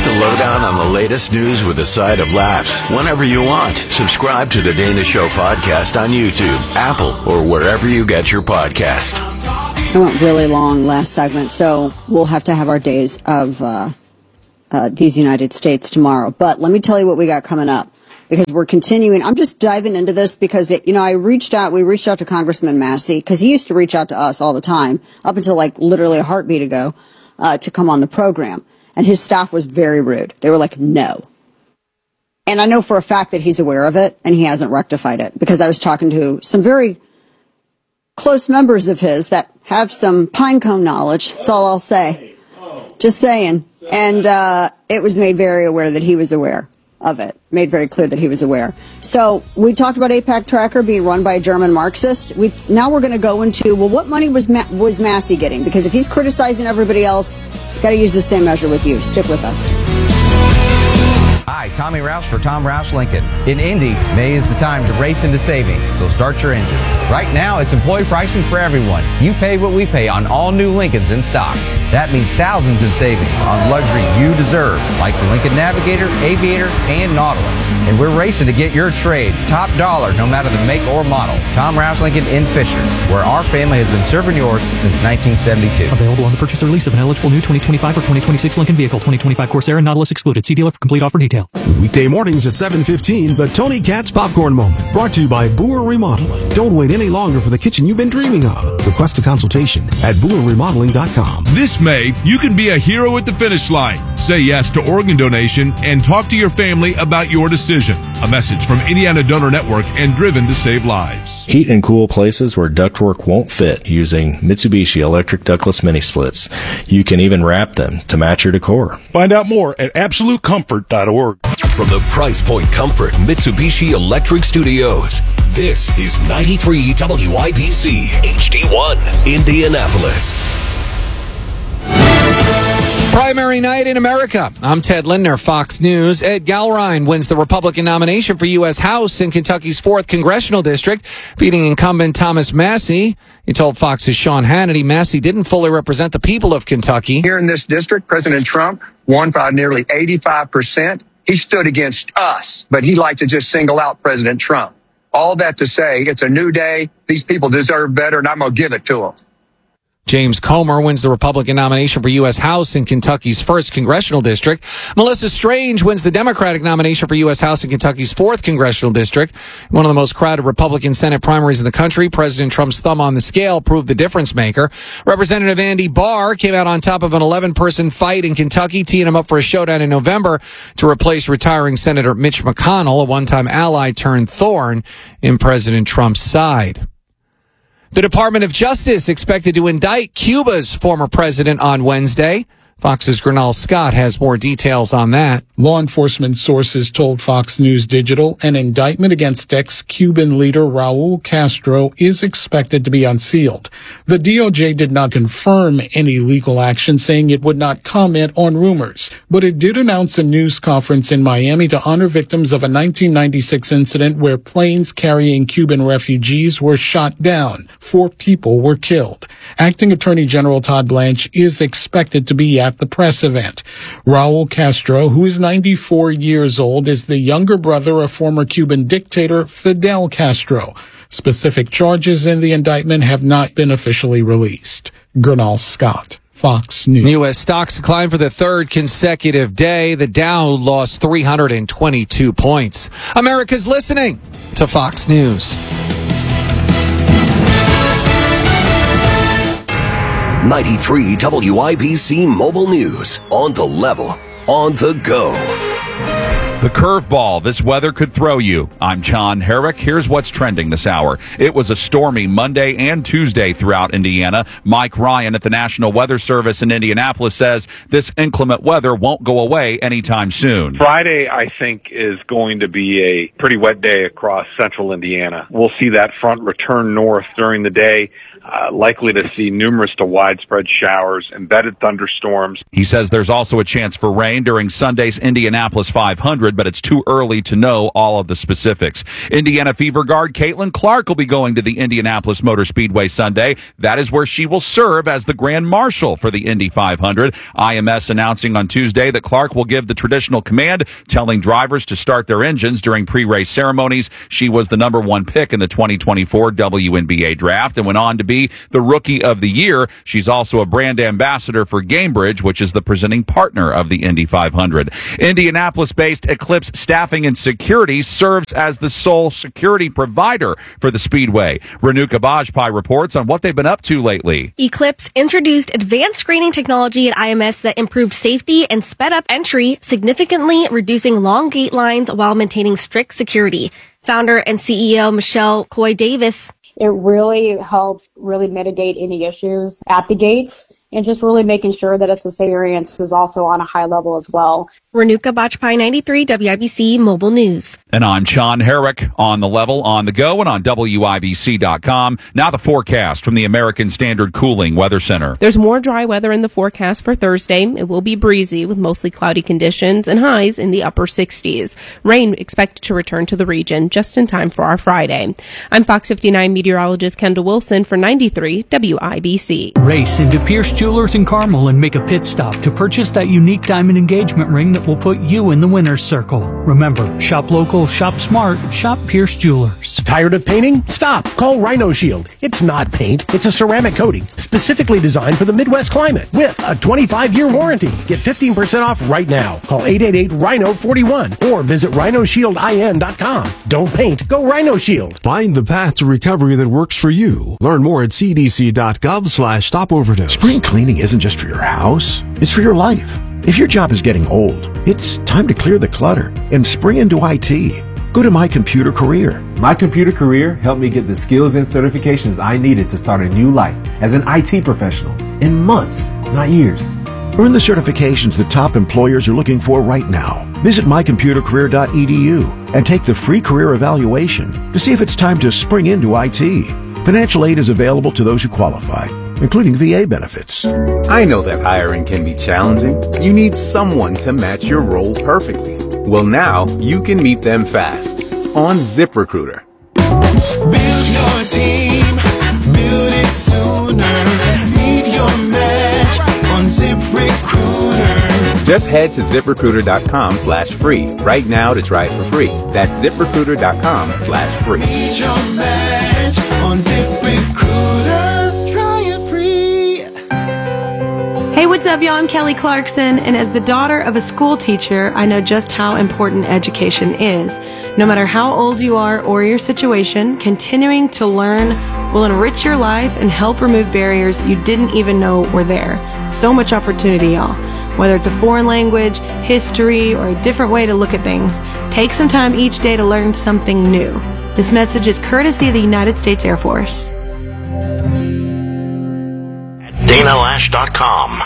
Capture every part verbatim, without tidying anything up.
the lowdown on the latest news with a side of laughs whenever you want. Subscribe to the Dana Show podcast on YouTube, Apple, or wherever you get your podcast. I went really long last segment, so we'll have to have our days of uh, uh, these United States tomorrow. But let me tell you what we got coming up, because we're continuing. I'm just diving into this because, it, you know, I reached out, we reached out to Congressman Massey, because he used to reach out to us all the time, up until like literally a heartbeat ago, uh, to come on the program. And his staff was very rude. They were like, no. And I know for a fact that he's aware of it, and he hasn't rectified it, because I was talking to some very close members of his that have some pinecone knowledge. That's all I'll say. Just saying. And uh, it was made very aware that he was aware of it. Made very clear that he was aware. So we talked about AIPAC Tracker being run by a German Marxist. We now we're going to go into, well, what money was Ma- was Massey getting? Because if he's criticizing everybody else, got to use the same measure with you. Stick with us. Hi, Tommy Roush for Tom Roush Lincoln. In Indy, May is the time to race into savings, so start your engines. Right now, it's employee pricing for everyone. You pay what we pay on all new Lincolns in stock. That means thousands in savings on luxury you deserve, like the Lincoln Navigator, Aviator, and Nautilus. And we're racing to get your trade top dollar, no matter the make or model. Tom Roush Lincoln in Fisher, where our family has been serving yours since nineteen seventy-two. Available on the purchase or lease of an eligible new twenty twenty-five or twenty twenty-six Lincoln vehicle. twenty twenty-five Corsair and Nautilus excluded. See dealer for complete offer detail. Weekday mornings at seven fifteen, the Tony Katz Popcorn Moment, brought to you by Boer Remodeling. Don't wait any longer for the kitchen you've been dreaming of. Request a consultation at boer remodeling dot com. This May, you can be a hero at the finish line. Say yes to organ donation and talk to your family about your decision. A message from Indiana Donor Network and Driven to Save Lives. Heat and cool places where ductwork won't fit using Mitsubishi electric ductless mini splits. You can even wrap them to match your decor. Find out more at absolute comfort dot org. From the Price Point Comfort Mitsubishi Electric Studios, this is ninety-three W I B C H D one, Indianapolis. Primary night in America. I'm Ted Lindner, Fox News. Ed Galrine wins the Republican nomination for U S House in Kentucky's fourth Congressional District, beating incumbent Thomas Massie. He told Fox's Sean Hannity Massie didn't fully represent the people of Kentucky. Here in this district, President Trump won by nearly eighty-five percent. He stood against us, but he liked to just single out President Trump. All that to say, it's a new day. These people deserve better, and I'm going to give it to them. James Comer wins the Republican nomination for U S House in Kentucky's first Congressional District. Melissa Strange wins the Democratic nomination for U S House in Kentucky's fourth Congressional District. One of the most crowded Republican Senate primaries in the country, President Trump's thumb on the scale proved the difference maker. Representative Andy Barr came out on top of an eleven-person fight in Kentucky, teeing him up for a showdown in November to replace retiring Senator Mitch McConnell, a one-time ally turned thorn in President Trump's side. The Department of Justice expected to indict Cuba's former president on Wednesday. Fox's Gernal Scott has more details on that. Law enforcement sources told Fox News Digital an indictment against ex-Cuban leader Raul Castro is expected to be unsealed. The D O J did not confirm any legal action, saying it would not comment on rumors, but it did announce a news conference in Miami to honor victims of a nineteen ninety-six incident where planes carrying Cuban refugees were shot down. Four people were killed. Acting Attorney General Todd Blanche is expected to be at the press event. Raul Castro, who is ninety-four years old, is the younger brother of former Cuban dictator Fidel Castro. Specific charges in the indictment have not been officially released. Gernal Scott, Fox News. U S stocks declined for the third consecutive day. The Dow lost three hundred twenty-two points. America's listening to Fox News. ninety-three W I B C Mobile News. On the level, on the go. The curveball this weather could throw you. I'm John Herrick. Here's what's trending this hour. It was a stormy Monday and Tuesday throughout Indiana. Mike Ryan at the National Weather Service in Indianapolis says this inclement weather won't go away anytime soon. Friday, I think, is going to be a pretty wet day across central Indiana. We'll see that front return north during the day. Uh, likely to see numerous to widespread showers, embedded thunderstorms. He says there's also a chance for rain during Sunday's Indianapolis five hundred. hundred, but it's too early to know all of the specifics. Indiana Fever guard Caitlin Clark will be going to the Indianapolis Motor Speedway Sunday. That is where she will serve as the Grand Marshal for the Indy five hundred. I M S announcing on Tuesday that Clark will give the traditional command, telling drivers to start their engines during pre-race ceremonies. She was the number one pick in the twenty twenty-four W N B A draft and went on to be the Rookie of the Year. She's also a brand ambassador for Gamebridge, which is the presenting partner of the Indy five hundred. Indianapolis-based Eclipse Staffing and Security serves as the sole security provider for the Speedway. Renuka Bajpai reports on what they've been up to lately. Eclipse introduced advanced screening technology at I M S that improved safety and sped up entry, significantly reducing long gate lines while maintaining strict security. Founder and C E O Michelle Coy Davis. It really helps really mitigate any issues at the gates and just really making sure that its experience is also on a high level as well. Renuka Bajpai, ninety-three W I B C Mobile News. And I'm Sean Herrick on the level, on the go, and on W I B C dot com. Now the forecast from the American Standard Cooling Weather Center. There's more dry weather in the forecast for Thursday. It will be breezy with mostly cloudy conditions and highs in the upper sixties. Rain expected to return to the region just in time for our Friday. I'm Fox fifty-nine meteorologist Kendall Wilson for ninety-three W I B C. Race into Pierce Jewelers in Carmel and make a pit stop to purchase that unique diamond engagement ring that will put you in the winner's circle. Remember, shop local, shop smart, shop Pierce Jewelers. Tired of painting? Stop. Call Rhino Shield. It's not paint. It's a ceramic coating specifically designed for the Midwest climate with a twenty-five year warranty. Get fifteen percent off right now. Call eight eight eight rhino four one or visit rhino shield I N dot com. Don't paint. Go Rhino Shield. Find the path to recovery that works for you. Learn more at c d c dot gov slash stop overdose. Spring cleaning isn't just for your house. It's for your life. If your job is getting old, it's time to clear the clutter and spring into I T. Go to My Computer Career. My Computer Career helped me get the skills and certifications I needed to start a new life as an I T professional in months, not years. Earn the certifications the top employers are looking for right now. Visit my computer career dot e d u and take the free career evaluation to see if it's time to spring into I T. Financial aid is available to those who qualify, including V A benefits. I know that hiring can be challenging. You need someone to match your role perfectly. Well, now you can meet them fast on ZipRecruiter. Build your team, build it sooner. Meet your match on ZipRecruiter. Just head to ZipRecruiter.com slash free right now to try it for free. That's ZipRecruiter.com slash free. Meet your match on ZipRecruiter. Try it free. Hey, what's up, y'all? I'm Kelly Clarkson, and as the daughter of a school teacher, I know just how important education is. No matter how old you are or your situation, continuing to learn will enrich your life and help remove barriers you didn't even know were there. So much opportunity, y'all. Whether it's a foreign language, history, or a different way to look at things, take some time each day to learn something new. This message is courtesy of the United States Air Force. Dana Lash dot com.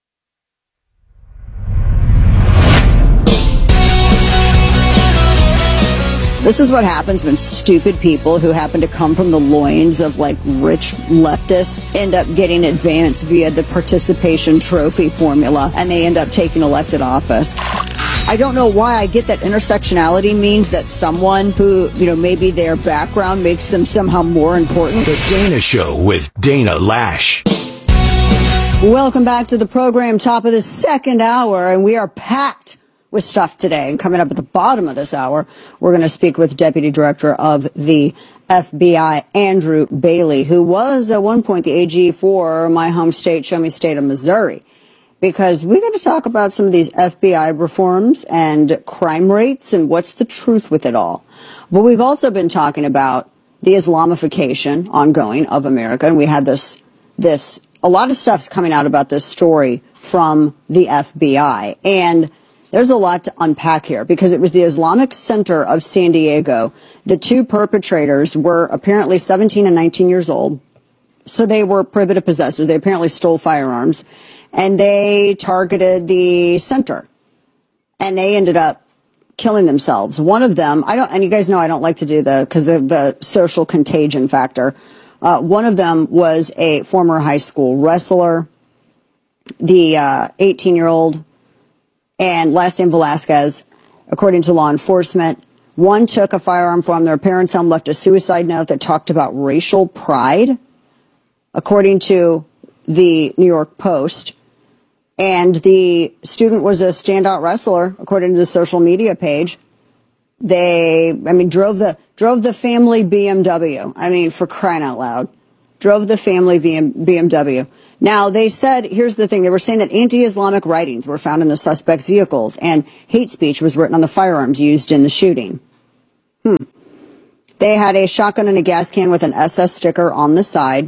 This is what happens when stupid people who happen to come from the loins of like rich leftists end up getting advanced via the participation trophy formula, and they end up taking elected office. I don't know why I get that intersectionality means that someone who, you know, maybe their background makes them somehow more important. The Dana Show with Dana Lash. Welcome back to the program, top of the second hour, and we are packed with stuff today. And coming up at the bottom of this hour, we're going to speak with Deputy Director of the F B I, Andrew Bailey, who was at one point the A G for my home state, show me state of Missouri. Because we're going to talk about some of these F B I reforms and crime rates and what's the truth with it all. But we've also been talking about the Islamification ongoing of America. And we had this, this, a lot of stuff's coming out about this story from the F B I. And there's a lot to unpack here because it was the Islamic Center of San Diego. The two perpetrators were apparently seventeen and nineteen years old. So they were prohibited possessors. They apparently stole firearms and they targeted the center and they ended up killing themselves. One of them, I don't, and you guys know I don't like to do the, because of the social contagion factor. Uh, one of them was a former high school wrestler, the uh, eighteen year old, and last name Velasquez, according to law enforcement. One took a firearm from their parents' home, left a suicide note that talked about racial pride, according to the New York Post. And the student was a standout wrestler, according to the social media page. They, I mean, drove the drove the family B M W. I mean, for crying out loud. Drove the family B M W. Now, they said, here's the thing, they were saying that anti-Islamic writings were found in the suspects' vehicles and hate speech was written on the firearms used in the shooting. Hmm. They had a shotgun and a gas can with an S S sticker on the side.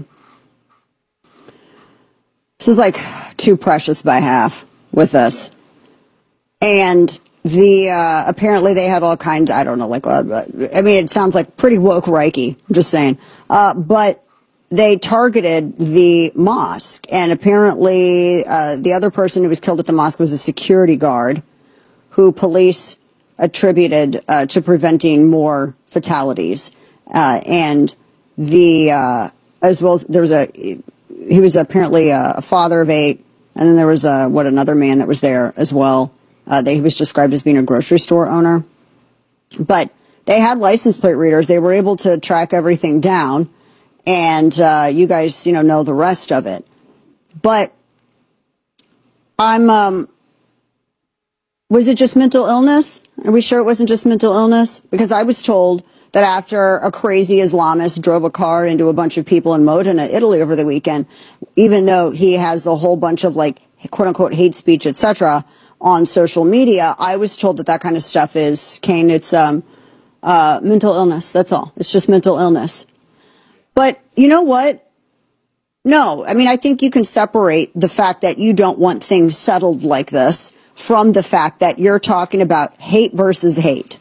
This is like too precious by half with this. And the, uh, apparently they had all kinds, I don't know, like, uh, I mean, it sounds like pretty woke Reiki, I'm just saying. Uh, but they targeted the mosque, and apparently uh, the other person who was killed at the mosque was a security guard who police attributed uh, to preventing more fatalities. Uh, and the, uh, as well as there was a, he was apparently a father of eight, and then there was a, what, another man that was there as well. Uh, that he was described as being a grocery store owner. But they had license plate readers. They were able to track everything down. And uh, you guys, you know, know the rest of it. But I'm, um, was it just mental illness? Are we sure it wasn't just mental illness? Because I was told that after a crazy Islamist drove a car into a bunch of people in Modena, Italy over the weekend, even though he has a whole bunch of like, quote unquote, hate speech, et cetera on social media, I was told that that kind of stuff is, Kane, it's um, uh, mental illness. That's all. It's just mental illness. But you know what? No, I mean, I think you can separate the fact that you don't want things settled like this from the fact that you're talking about hate versus hate.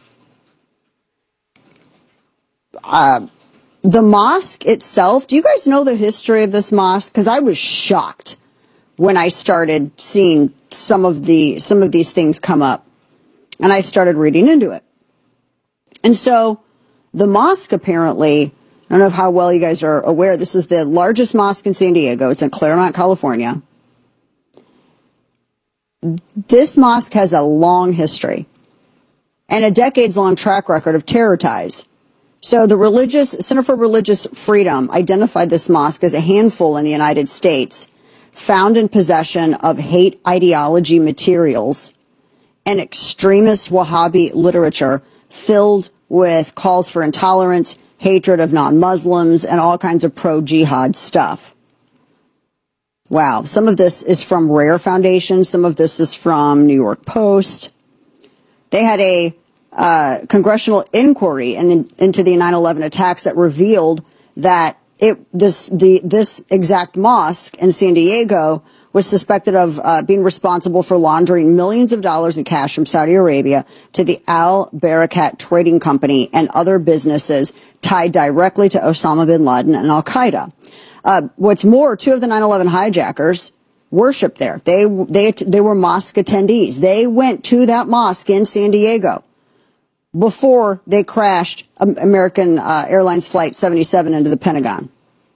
Uh, the mosque itself, do you guys know the history of this mosque? Because I was shocked when I started seeing some of the some of these things come up, and I started reading into it. And so the mosque apparently, I don't know how well you guys are aware, this is the largest mosque in San Diego. It's in Claremont, California. This mosque has a long history and a decades-long track record of terror ties. So the religious Center for Religious Freedom identified this mosque as a handful in the United States found in possession of hate ideology materials and extremist Wahhabi literature filled with calls for intolerance, hatred of non-Muslims, and all kinds of pro-jihad stuff. Wow. Some of this is from Rare Foundation. Some of this is from New York Post. They had a uh, congressional inquiry in, into the nine eleven attacks that revealed that it this the this exact mosque in San Diego was suspected of uh, being responsible for laundering millions of dollars in cash from Saudi Arabia to the Al Barakat Trading Company and other businesses tied directly to Osama bin Laden and Al Qaeda. Uh, what's more, two of the nine eleven hijackers worshiped there. They they they were mosque attendees. They went to that mosque in San Diego before they crashed American uh, Airlines Flight seventy-seven into the Pentagon.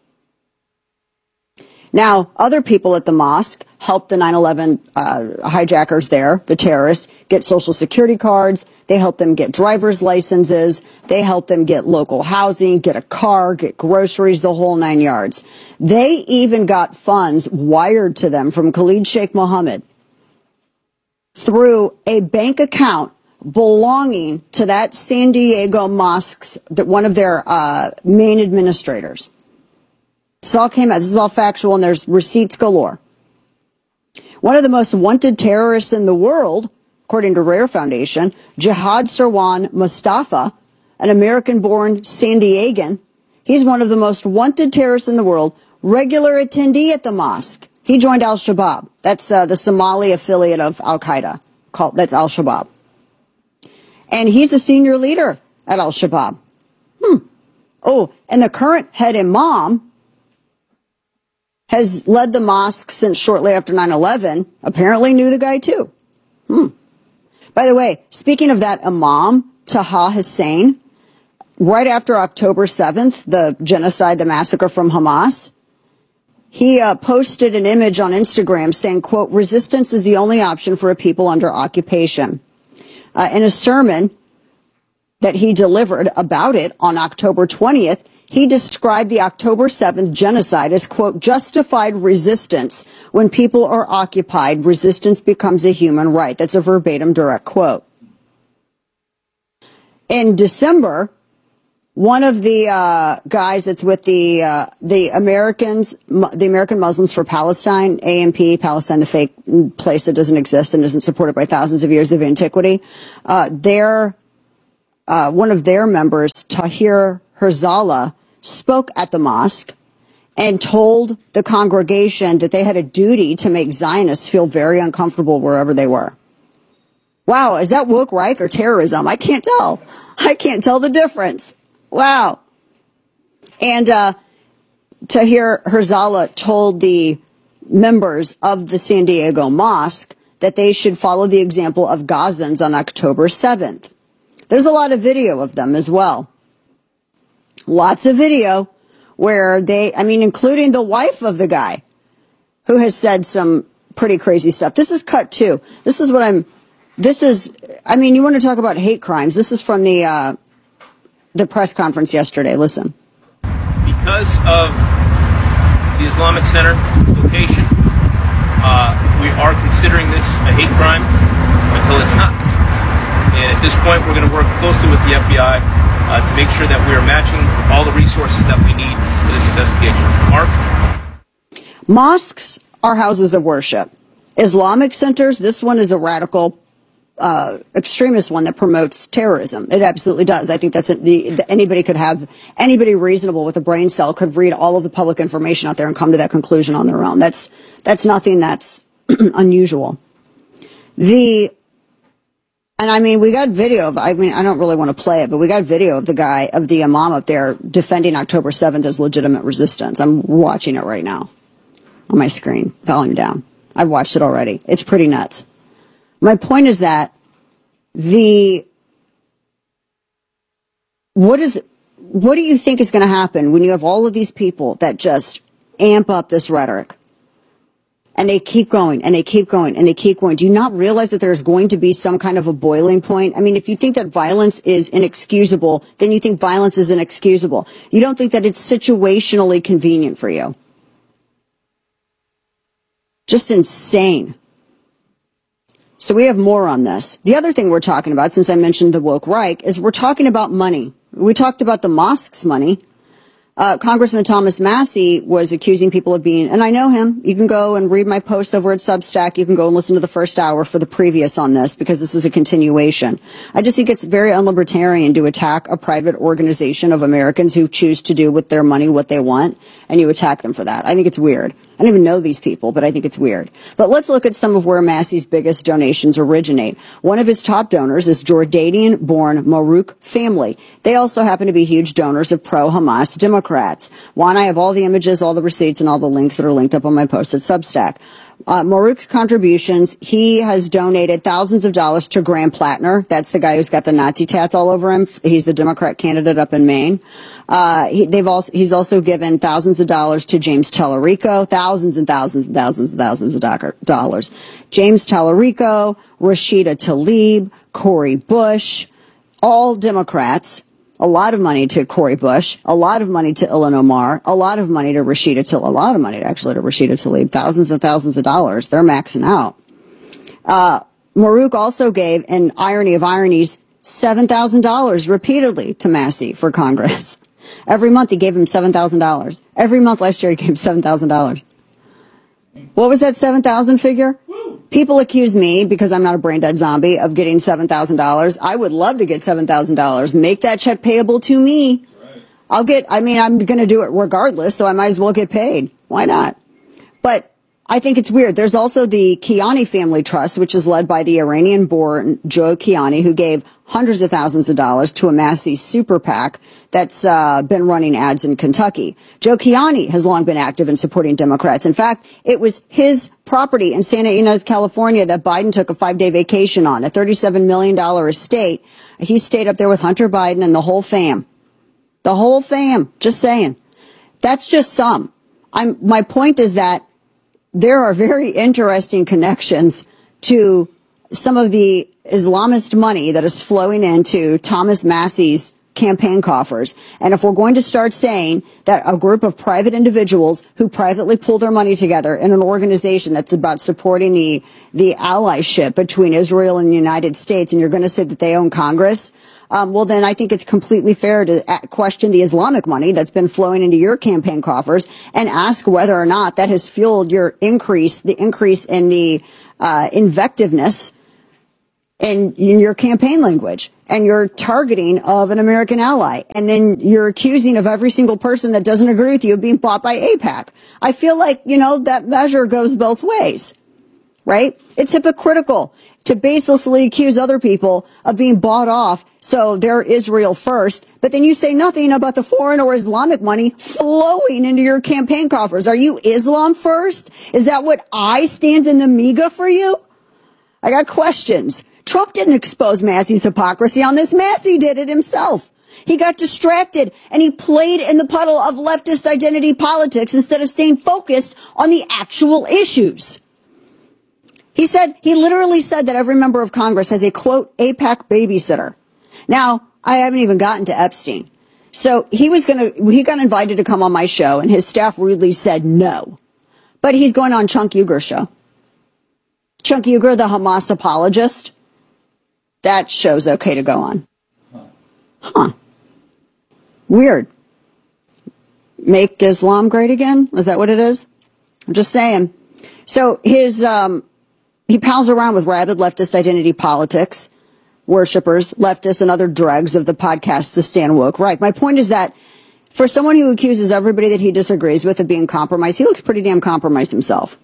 Now, other people at the mosque helped the nine eleven uh, hijackers there, the terrorists, get Social Security cards. They helped them get driver's licenses. They helped them get local housing, get a car, get groceries, the whole nine yards. They even got funds wired to them from Khalid Sheikh Mohammed through a bank account belonging to that San Diego mosque's, that one of their uh, main administrators. This all came out. This is all factual, and there's receipts galore. One of the most wanted terrorists in the world, according to Rare Foundation, Jihad Sarwan Mustafa, an American-born San Diegan. He's one of the most wanted terrorists in the world, regular attendee at the mosque. He joined Al-Shabaab. That's uh, the Somali affiliate of Al-Qaeda. Called, that's Al-Shabaab. And he's a senior leader at Al-Shabaab. Hmm. Oh, and the current head imam has led the mosque since shortly after nine eleven, apparently knew the guy too. Hmm. By the way, speaking of that imam, Taha Hussein, right after October seventh, the genocide, the massacre from Hamas, he uh, posted an image on Instagram saying, quote, "Resistance is the only option for a people under occupation." Uh, in a sermon that he delivered about it on October twentieth, he described the October seventh genocide as, quote, justified resistance. When people are occupied, resistance becomes a human right. That's a verbatim direct quote. In December, one of the uh, guys that's with the uh, the Americans, the American Muslims for Palestine, A M P, Palestine, the fake place that doesn't exist and isn't supported by thousands of years of antiquity, uh, their uh, one of their members, Tahir Herzallah, spoke at the mosque and told the congregation that they had a duty to make Zionists feel very uncomfortable wherever they were. Wow, is that woke right or terrorism? I can't tell. I can't tell the difference. Wow. And uh, Tahir Herzallah told the members of the San Diego Mosque that they should follow the example of Gazans on October seventh. There's a lot of video of them as well. Lots of video where they, I mean, including the wife of the guy who has said some pretty crazy stuff. This is cut two. This is what I'm, this is, I mean, you want to talk about hate crimes. This is from the, uh, the press conference yesterday. Listen. Because of the Islamic Center location, uh, we are considering this a hate crime until it's not. And at this point, we're going to work closely with the F B I uh, to make sure that we are matching all the resources that we need for this investigation. Mark? Mosques are houses of worship. Islamic centers, this one is a radical uh, extremist one that promotes terrorism. It absolutely does. I think that's a, the, the, anybody could have, anybody reasonable with a brain cell could read all of the public information out there and come to that conclusion on their own. That's, that's nothing that's unusual. The, and I mean, we got video of, I mean, I don't really want to play it, but we got video of the guy, of the imam up there defending October seventh as legitimate resistance. I'm watching it right now on my screen, volume down. I've watched it already. It's pretty nuts. My point is that the, what is, what do you think is going to happen when you have all of these people that just amp up this rhetoric? And they keep going, and they keep going, and they keep going. Do you not realize that there's going to be some kind of a boiling point? I mean, if you think that violence is inexcusable, then you think violence is inexcusable. You don't think that it's situationally convenient for you. Just insane. So we have more on this. The other thing we're talking about, since I mentioned the woke Reich, is we're talking about money. We talked about the mosque's money. Uh, Congressman Thomas Massie was accusing people of being, and I know him. You can go and read my post over at Substack. You can go and listen to the first hour for the previous on this, because this is a continuation. I just think it's very unlibertarian to attack a private organization of Americans who choose to do with their money what they want, and you attack them for that. I think it's weird. I don't even know these people, but I think it's weird. But let's look at some of where Massie's biggest donations originate. One of his top donors is Jordanian-born Marouk family. They also happen to be huge donors of pro-Hamas Democrats. Juan, I have all the images, all the receipts, and all the links that are linked up on my post at Substack. Uh, Marouk's contributions, he has donated thousands of dollars to Graham Plattner. That's the guy who's got the Nazi tats all over him. He's the Democrat candidate up in Maine. Uh, he, they've also, he's also given thousands of dollars to James Tallarico, thousands and thousands and thousands and thousands of do- dollars. James Tallarico, Rashida Tlaib, Cori Bush, all Democrats. A lot of money to Cori Bush, a lot of money to Ilhan Omar, a lot of money to Rashida Tlaib, a lot of money actually to Rashida Tlaib, thousands and thousands of dollars. They're maxing out. Uh, Marouk also gave, in irony of ironies, seven thousand dollars repeatedly to Massie for Congress. Every month he gave him seven thousand dollars. Every month last year he gave him seven thousand dollars. What was that seven thousand figure? People accuse me, because I'm not a brain dead zombie, of getting seven thousand dollars. I would love to get seven thousand dollars. Make that check payable to me. Right. I'll get, I mean, I'm going to do it regardless, so I might as well get paid. Why not? But I think it's weird. There's also the Kiani Family Trust, which is led by the Iranian-born Joe Kiani, who gave hundreds of thousands of dollars to a Massey super PAC that's uh, been running ads in Kentucky. Joe Kiani has long been active in supporting Democrats. In fact, it was his property in Santa Ynez, California, that Biden took a five-day vacation on, a thirty-seven million dollars estate. He stayed up there with Hunter Biden and the whole fam. The whole fam. Just saying. That's just some. I'm, my point is that there are very interesting connections to some of the Islamist money that is flowing into Thomas Massey's campaign coffers. And if we're going to start saying that a group of private individuals who privately pull their money together in an organization that's about supporting the, the allyship between Israel and the United States, and you're going to say that they own Congress, um, well, then I think it's completely fair to question the Islamic money that's been flowing into your campaign coffers and ask whether or not that has fueled your increase, the increase in the uh, invectiveness in, in your campaign language and your targeting of an American ally. And then you're accusing of every single person that doesn't agree with you of being bought by AIPAC. I feel like, you know, that measure goes both ways, right? It's hypocritical to baselessly accuse other people of being bought off so they're Israel first, but then you say nothing about the foreign or Islamic money flowing into your campaign coffers. Are you Islam first? Is that what I stands in the MEGA for you? I got questions. Trump didn't expose Massey's hypocrisy on this. Massey did it himself. He got distracted and he played in the puddle of leftist identity politics instead of staying focused on the actual issues. He said, he literally said that every member of Congress has a, quote, AIPAC babysitter. Now, I haven't even gotten to Epstein. So he was going to, he got invited to come on my show and his staff rudely said no. But he's going on Chunk Uger's show. Chunk Uger, the Hamas apologist. That show's okay to go on. Huh. Weird. Make Islam great again? Is that what it is? I'm just saying. So his, um, he pals around with rabid leftist identity politics, worshippers, leftists, and other dregs of the podcast to stand woke. Right. My point is that for someone who accuses everybody that he disagrees with of being compromised, he looks pretty damn compromised himself.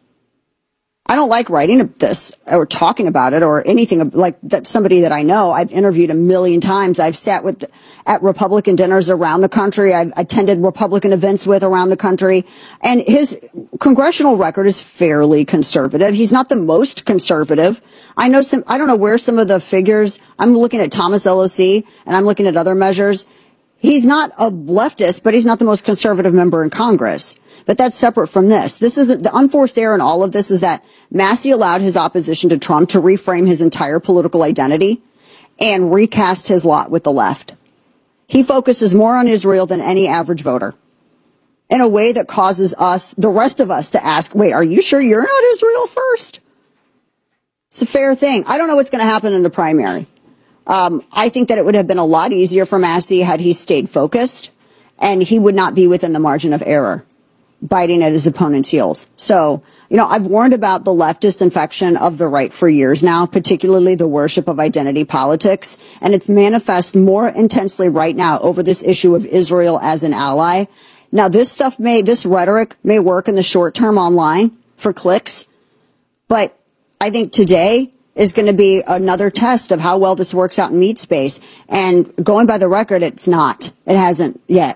I don't like writing this or talking about it or anything like that. Somebody that I know, I've interviewed a million times. I've sat with at Republican dinners around the country. I've attended Republican events with around the country. And his congressional record is fairly conservative. He's not the most conservative. I know some, I don't know where some of the figures, I'm looking at Thomas L O C and I'm looking at other measures. He's not a leftist, but he's not the most conservative member in Congress. But that's separate from this. This is the unforced error in all of this is that Massey allowed his opposition to Trump to reframe his entire political identity and recast his lot with the left. He focuses more on Israel than any average voter in a way that causes us, the rest of us, to ask, wait, are you sure you're not Israel first? It's a fair thing. I don't know what's going to happen in the primary. Um, I think that it would have been a lot easier for Massey had he stayed focused, and he would not be within the margin of error, biting at his opponent's heels. So, you know, I've warned about the leftist infection of the right for years now, particularly the worship of identity politics, and it's manifest more intensely right now over this issue of Israel as an ally. Now, this stuff may, this rhetoric may work in the short term online for clicks, but I think today is going to be another test of how well this works out in meat space. And going by the record, it's not. It hasn't yet.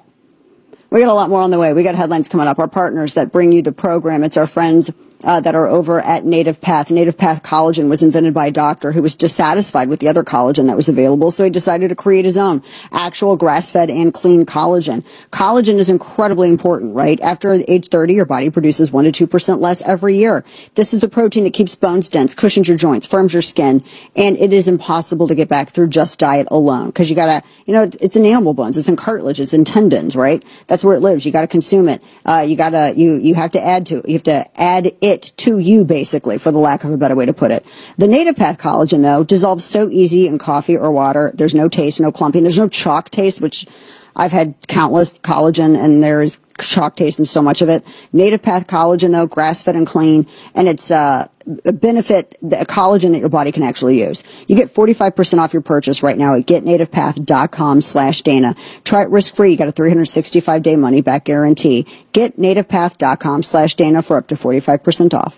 We got a lot more on the way. We got headlines coming up. Our partners that bring you the program. It's our friends uh, that are over at Native Path. Native Path collagen was invented by a doctor who was dissatisfied with the other collagen that was available, so he decided to create his own actual grass-fed and clean collagen. Collagen is incredibly important, right? After age thirty, your body produces one to two percent less every year. This is the protein that keeps bones dense, cushions your joints, firms your skin, and it is impossible to get back through just diet alone because you gotta, you know, it's, it's in animal bones, it's in cartilage, it's in tendons, right? That's where it lives. You gotta consume it. Uh, you gotta, you, you have to add to it. You have to add it to you, basically, for the lack of a better way to put it. The Native Path collagen, though, dissolves so easy in coffee or water. There's no taste, no clumping. There's no chalk taste, which I've had countless collagen, and there's chalk taste in so much of it. Native Path collagen, though, grass-fed and clean, and it's uh, a benefit, the collagen that your body can actually use. You get forty-five percent off your purchase right now at getnativepath.com slash Dana. Try it risk-free. You got a three hundred sixty-five day money-back guarantee. Getnativepath.com slash Dana for up to forty-five percent off.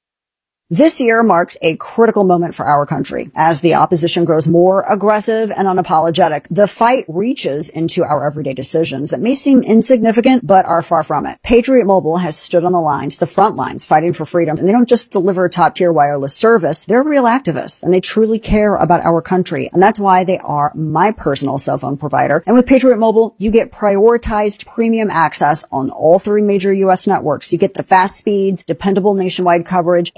This year marks a critical moment for our country. As the opposition grows more aggressive and unapologetic, the fight reaches into our everyday decisions that may seem insignificant, but are far from it. Patriot Mobile has stood on the lines, the front lines, fighting for freedom. And they don't just deliver top-tier wireless service. They're real activists, and they truly care about our country. And that's why they are my personal cell phone provider. And with Patriot Mobile, you get prioritized premium access on all three major U S networks. You get the fast speeds, dependable nationwide coverage, and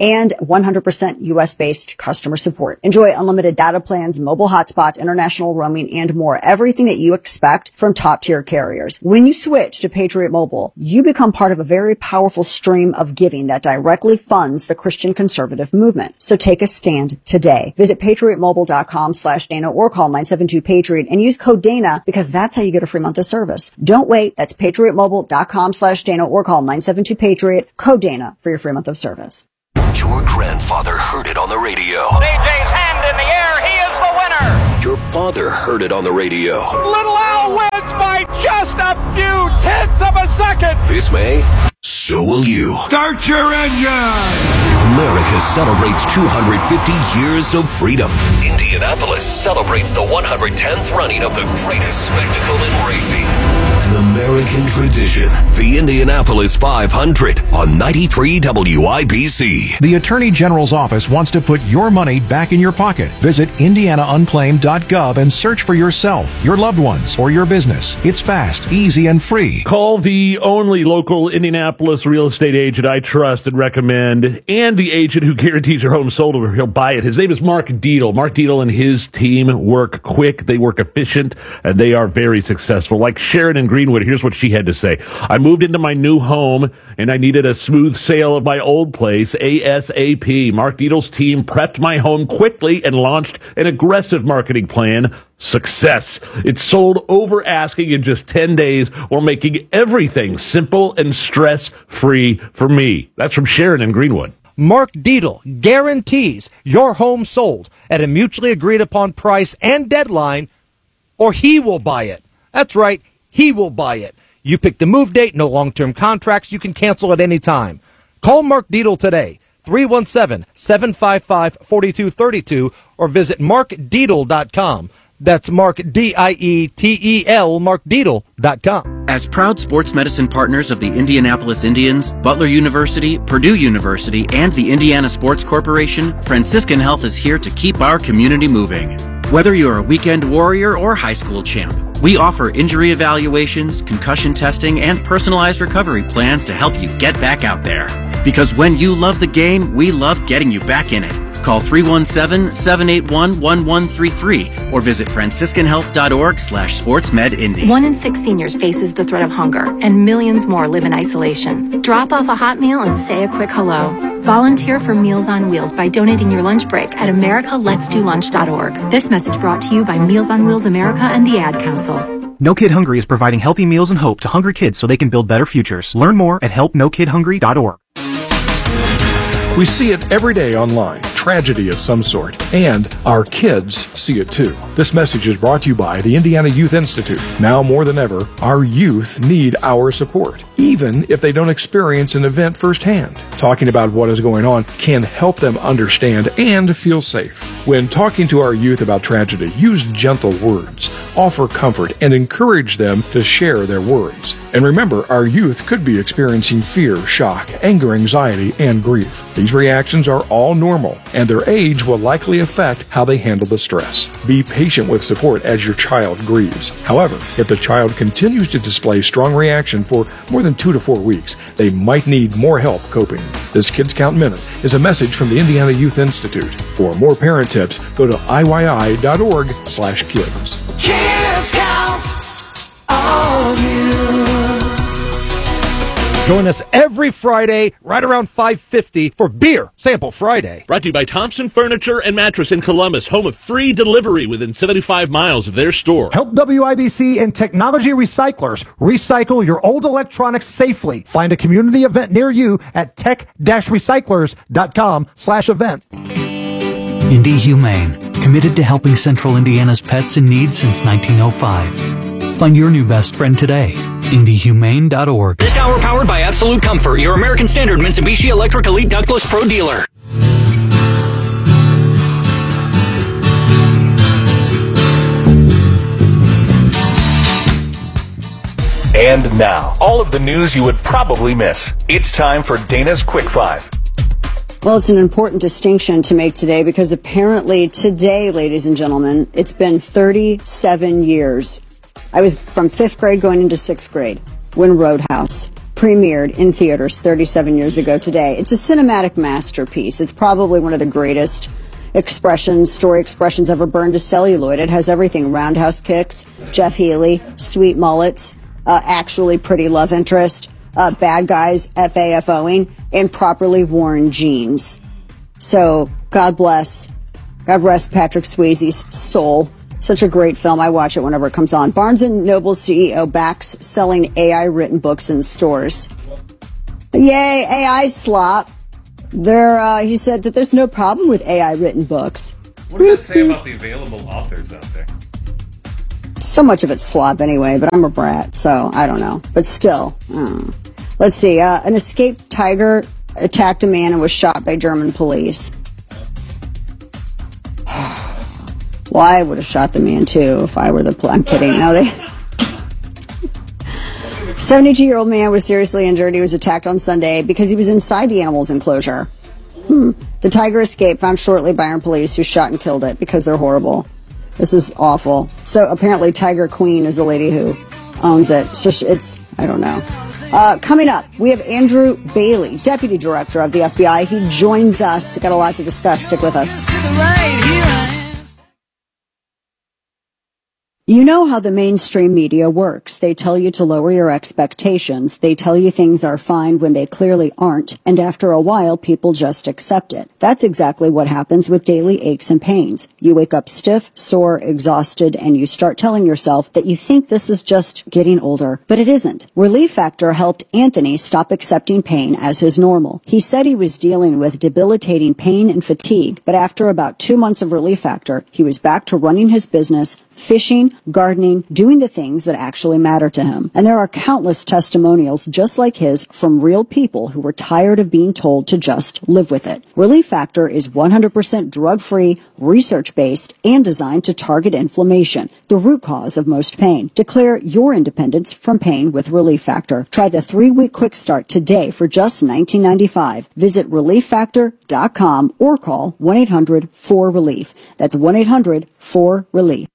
one hundred percent U S-based customer support. Enjoy unlimited data plans, mobile hotspots, international roaming, and more. Everything that you expect from top-tier carriers. When you switch to Patriot Mobile, you become part of a very powerful stream of giving that directly funds the Christian conservative movement. So take a stand today. Visit patriotmobile.com slash Dana or call nine seven two Patriot and use code Dana because that's how you get a free month of service. Don't wait. That's patriotmobile.com slash Dana or call nine seven two Patriot, code Dana for your free month of service. Your grandfather heard it on the radio. C J's hand in the air. He is the winner. Your father heard it on the radio. Little Al wins by just a few tenths of a second. This May, so will you. Start your engine. America celebrates two hundred fifty years of freedom. Indianapolis celebrates the one hundred tenth running of the greatest spectacle in racing. An American tradition. The Indianapolis five hundred on ninety-three W I B C. The Attorney General's office wants to put your money back in your pocket. Visit indiana unclaimed dot gov and search for yourself, your loved ones, or your business. It's fast, easy, and free. Call the only local Indianapolis real estate agent I trust and recommend, and the agent who guarantees your home sold or he'll buy it. His name is Mark Deedle. Mark Deedle and his team work quick, they work efficient, and they are very successful. Like Sharon in Greenwood, here's what she had to say. I moved into my new home, and I needed a smooth sale of my old place ASAP. Mark Deedle's team prepped my home quickly and launched an aggressive marketing plan. Success. It sold over asking in just ten days while making everything simple and stress-free for me. That's from Sharon in Greenwood. Mark Deedle guarantees your home sold at a mutually agreed upon price and deadline, or he will buy it. That's right, he will buy it. You pick the move date, no long-term contracts, you can cancel at any time. Call Mark Deedle today, three one seven, seven five five, four two three two, or visit mark deedle dot com. That's Mark, D I E T E L, mark deedle dot com. As proud sports medicine partners of the Indianapolis Indians, Butler University, Purdue University, and the Indiana Sports Corporation, Franciscan Health is here to keep our community moving. Whether you're a weekend warrior or high school champ, we offer injury evaluations, concussion testing, and personalized recovery plans to help you get back out there. Because when you love the game, we love getting you back in it. Call three one seven, seven eight one, one one three three or visit franciscan health dot org slash sportsmedindy. One in six seniors faces the threat of hunger, and millions more live in isolation. Drop off a hot meal and say a quick hello. Volunteer for Meals on Wheels by donating your lunch break at america lets do lunch dot org. This message brought to you by Meals on Wheels America and the Ad Council. No Kid Hungry is providing healthy meals and hope to hungry kids so they can build better futures. Learn more at help no kid hungry dot org. We see it every day online, tragedy of some sort, and our kids see it too. This message is brought to you by the Indiana Youth Institute. Now more than ever, our youth need our support, even if they don't experience an event firsthand. Talking about what is going on can help them understand and feel safe. When talking to our youth about tragedy, use gentle words, offer comfort, and encourage them to share their worries. And remember, our youth could be experiencing fear, shock, anger, anxiety, and grief. These reactions are all normal, and their age will likely affect how they handle the stress. Be patient with support as your child grieves. However, if the child continues to display strong reaction for more than two to four weeks, they might need more help coping. This Kids Count Minute is a message from the Indiana Youth Institute. For more parent tips, go to I Y I dot org slash kids. Kids count on you. Join us every Friday right around five fifty for Beer Sample Friday. Brought to you by Thompson Furniture and Mattress in Columbus, home of free delivery within seventy-five miles of their store. Help W I B C and Technology Recyclers recycle your old electronics safely. Find a community event near you at tech dash recyclers dot com slash events. Indy Humane, committed to helping Central Indiana's pets in need since nineteen oh five. Find your new best friend today. indy humane dot org. This hour powered by Absolute Comfort, your American Standard Mitsubishi Electric Elite Ductless Pro dealer. And now, all of the news you would probably miss. It's time for Dana's Quick Five. Well, it's an important distinction to make today because apparently today, ladies and gentlemen, it's been thirty-seven years. I was from fifth grade going into sixth grade when Roadhouse premiered in theaters thirty-seven years ago today. It's a cinematic masterpiece. It's probably one of the greatest expressions, story expressions ever burned to celluloid. It has everything: roundhouse kicks, Jeff Healey, sweet mullets, uh, actually pretty love interest, uh, bad guys F A F O-ing, and properly worn jeans. So God bless, God rest Patrick Swayze's soul. Such a great film. I watch it whenever it comes on. Barnes and Noble C E O backs selling A I written books in stores. Yay, A I slop. There, uh, he said that there's no problem with A I written books. What does that say about the available authors out there? So much of it's slop anyway, but I'm a brat, so I don't know. But still, uh, let's see. Uh, an escaped tiger attacked a man and was shot by German police. Well, I would have shot the man too if I were the pol- I'm kidding. No, they... seventy-two-year-old man was seriously injured. He was attacked on Sunday because he was inside the animal's enclosure. Hmm. The tiger escaped, found shortly by armed police, who shot and killed it because they're horrible. This is awful. So apparently Tiger Queen is the lady who owns it. So it's, I don't know. Uh, coming up, we have Andrew Bailey, Deputy Director of the F B I. He joins us. We've got a lot to discuss. Stick with us. You know how the mainstream media works. They tell you to lower your expectations. They tell you things are fine when they clearly aren't. And after a while, people just accept it. That's exactly what happens with daily aches and pains. You wake up stiff, sore, exhausted, and you start telling yourself that you think this is just getting older. But it isn't. Relief Factor helped Anthony stop accepting pain as his normal. He said he was dealing with debilitating pain and fatigue, but after about two months of Relief Factor, he was back to running his business, fishing, gardening, doing the things that actually matter to him. And there are countless testimonials just like his from real people who were tired of being told to just live with it. Relief Factor is one hundred percent drug-free, research-based, and designed to target inflammation, the root cause of most pain. Declare your independence from pain with Relief Factor. Try the three-week quick start today for just nineteen ninety-five dollars. Visit relief factor dot com or call one eight hundred four relief. That's one eight hundred four relief.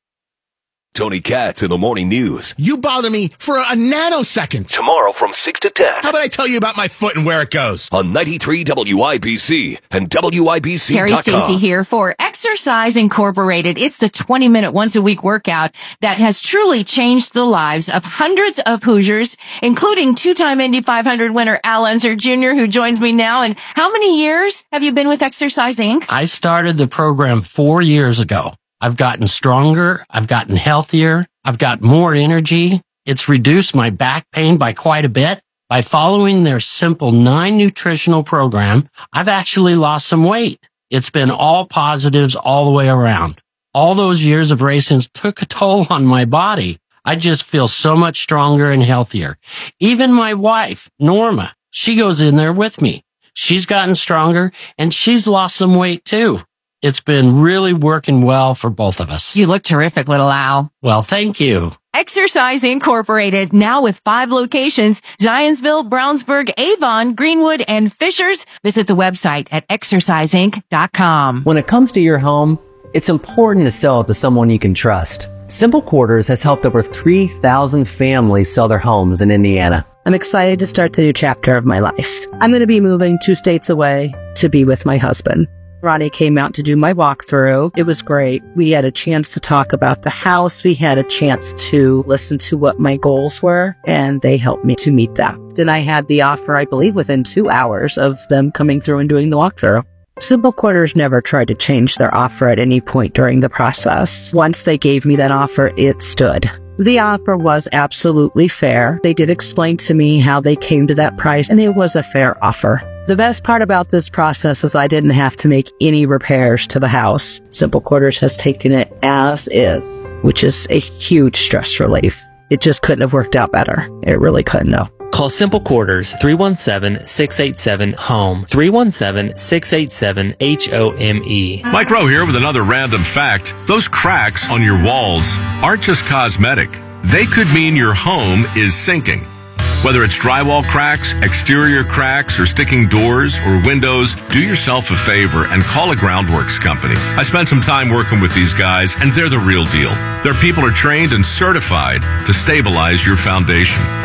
Tony Katz in the Morning News. You bother me for a nanosecond. Tomorrow from six to ten. How about I tell you about my foot and where it goes? On ninety-three W I B C and W I B C dot com. Terry Stacy here for Exercise Incorporated. It's the twenty-minute once-a-week workout that has truly changed the lives of hundreds of Hoosiers, including two-time Indy five hundred winner Al Unser Junior, who joins me now. And how many years have you been with Exercise Incorporated? I started the program four years ago. I've gotten stronger. I've gotten healthier. I've got more energy. It's reduced my back pain by quite a bit. By following their simple nine nutritional program, I've actually lost some weight. It's been all positives all the way around. All those years of racing took a toll on my body. I just feel so much stronger and healthier. Even my wife, Norma, she goes in there with me. She's gotten stronger and she's lost some weight too. It's been really working well for both of us. You look terrific, little Al. Well, thank you. Exercise Incorporated, now with five locations: Zionsville, Brownsburg, Avon, Greenwood, and Fishers. Visit the website at exercise inc dot com. When it comes to your home, it's important to sell it to someone you can trust. Simple Quarters has helped over three thousand families sell their homes in Indiana. I'm excited to start the new chapter of my life. I'm going to be moving two states away to be with my husband. Ronnie came out to do my walkthrough. It was great. We had a chance to talk about the house. We had a chance to listen to what my goals were, and they helped me to meet them. Then I had the offer, I believe, within two hours of them coming through and doing the walkthrough. Simple Quarters never tried to change their offer at any point during the process. Once they gave me that offer, it stood. The offer was absolutely fair. They did explain to me how they came to that price, and it was a fair offer. The best part about this process is I didn't have to make any repairs to the house. Simple Quarters has taken it as is, which is a huge stress relief. It just couldn't have worked out better. It really couldn't, no. Call Simple Quarters, three one seven, six eight seven, HOME, three one seven, six eight seven, H O M E. Mike Rowe here with another random fact. Those cracks on your walls aren't just cosmetic. They could mean your home is sinking. Whether it's drywall cracks, exterior cracks, or sticking doors or windows, do yourself a favor and call a Groundworks company. I spent some time working with these guys, and they're the real deal. Their people are trained and certified to stabilize your foundation.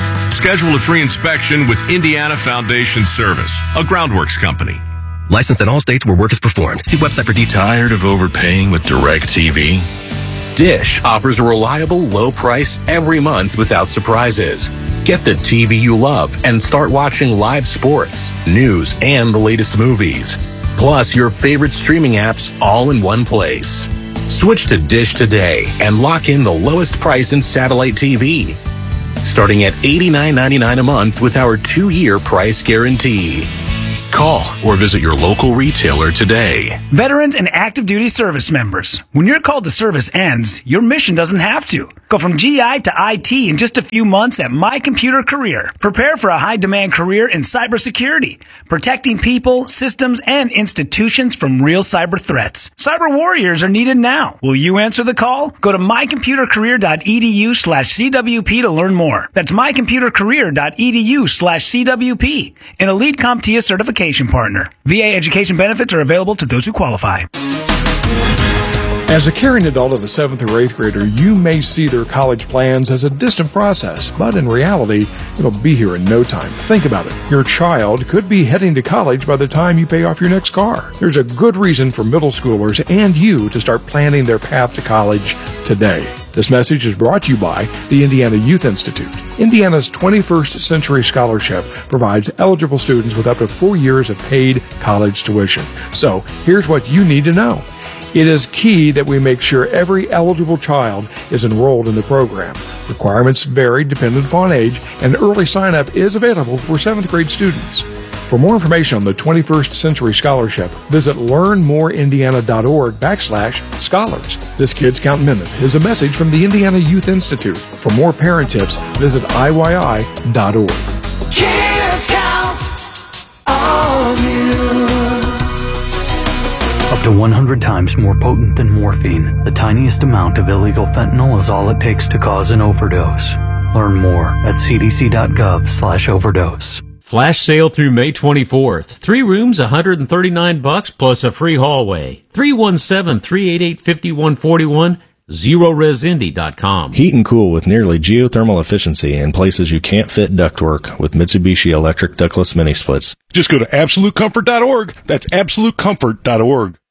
Schedule a free inspection with Indiana Foundation Service, a groundworks company. Licensed in all states where work is performed. See website for details. Tired of overpaying with DirecTV? Dish offers a reliable, low price every month without surprises. Get the T V you love and start watching live sports, news, and the latest movies. Plus your favorite streaming apps all in one place. Switch to Dish today and lock in the lowest price in satellite T V. Starting at eighty-nine ninety-nine a month with our two-year price guarantee. Call or visit your local retailer today. Veterans and active duty service members, when your call to service ends, your mission doesn't have to. Go from G I to I T in just a few months at My Computer Career. Prepare for a high-demand career in cybersecurity, protecting people, systems, and institutions from real cyber threats. Cyber warriors are needed now. Will you answer the call? Go to mycomputercareer.edu slash CWP to learn more. That's mycomputercareer.edu slash CWP, an Elite CompTIA certification partner. V A education benefits are available to those who qualify. As a caring adult of a seventh or eighth grader, you may see their college plans as a distant process, but in reality, it'll be here in no time. Think about it. Your child could be heading to college by the time you pay off your next car. There's a good reason for middle schoolers and you to start planning their path to college today. This message is brought to you by the Indiana Youth Institute. Indiana's twenty-first Century Scholarship provides eligible students with up to four years of paid college tuition. So, here's what you need to know. It is key that we make sure every eligible child is enrolled in the program. Requirements vary dependent upon age, and early sign-up is available for seventh grade students. For more information on the twenty-first Century Scholarship, visit learnmoreindiana.org backslash scholars. This Kids Count Minute is a message from the Indiana Youth Institute. For more parent tips, visit I Y I dot org. Kids count on you. Up to one hundred times more potent than morphine, the tiniest amount of illegal fentanyl is all it takes to cause an overdose. Learn more at cdc.gov slash overdose. Flash sale through May twenty-fourth. Three rooms, one hundred thirty-nine bucks plus a free hallway. three one seven, three eight eight, five one four one. zero res indy dot com. Heat and cool with nearly geothermal efficiency in places you can't fit ductwork with Mitsubishi Electric Ductless Mini Splits. Just go to absolute comfort dot org. That's absolute comfort dot org.